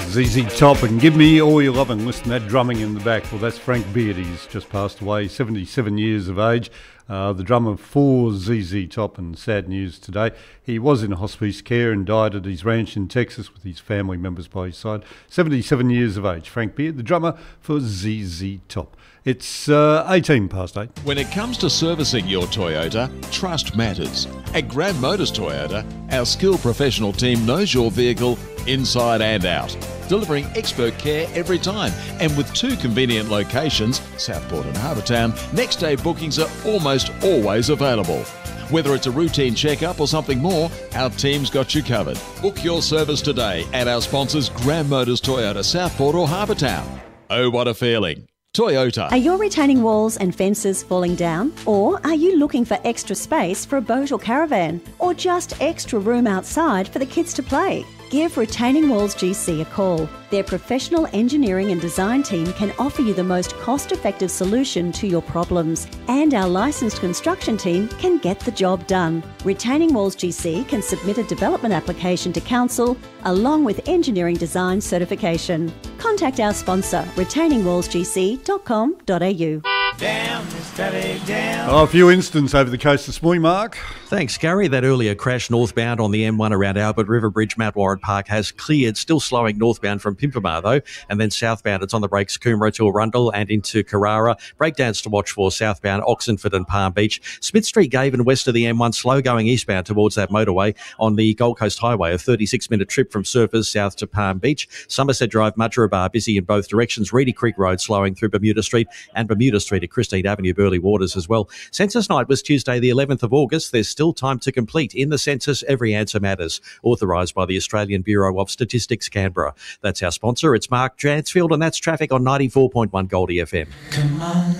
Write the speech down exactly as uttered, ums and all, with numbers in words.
Z Z Top and Give Me All Your Lovin'. Listen to that drumming in the back. Well, that's Frank Beard. He's just passed away, seventy-seven years of age. Uh, the drummer for Z Z Top, and sad news today. He was in hospice care and died at his ranch in Texas with his family members by his side. seventy-seven years of age. Frank Beard, the drummer for Z Z Top. It's uh, eighteen past eight. When it comes to servicing your Toyota, trust matters. At Graham Motors Toyota, our skilled professional team knows your vehicle inside and out, delivering expert care every time. And with two convenient locations, Southport and Harbour Town, next day bookings are almost always available. Whether it's a routine checkup or something more, our team's got you covered. Book your service today at our sponsors Graham Motors Toyota, Southport or Harbour Town. Oh, what a feeling. Toyota. Are your retaining walls and fences falling down? Or are you looking for extra space for a boat or caravan? Or just extra room outside for the kids to play? Give Retaining Walls G C a call. Their professional engineering and design team can offer you the most cost-effective solution to your problems, and our licensed construction team can get the job done. Retaining Walls G C can submit a development application to council along with engineering design certification. Contact our sponsor, retaining walls g c dot com dot a u. Down, steady down. Oh, a few incidents over the coast this morning, Mark. Thanks, Gary. That earlier crash northbound on the M one around Albert River Bridge, Mount Warren Park, has cleared. Still slowing northbound from Pimpamar, though. And then southbound, it's on the brakes, Coomera to Arundel and into Carrara. Breakdowns to watch for southbound, Oxenford and Palm Beach. Smith Street, Gaven, west of the M one, slow going eastbound towards that motorway on the Gold Coast Highway. A thirty-six minute trip from Surfers south to Palm Beach. Somerset Drive, Mudgeeraba, busy in both directions. Reedy Creek Road slowing through Bermuda Street and Bermuda Street at Christine Avenue, Burleigh Waters as well. Census night was Tuesday the eleventh of August. There's still time to complete. In the census, every answer matters. Authorised by the Australian Bureau of Statistics, Canberra. That's our sponsor. It's Mark Jansfield, and that's traffic on ninety-four point one Goldie F M. Come on.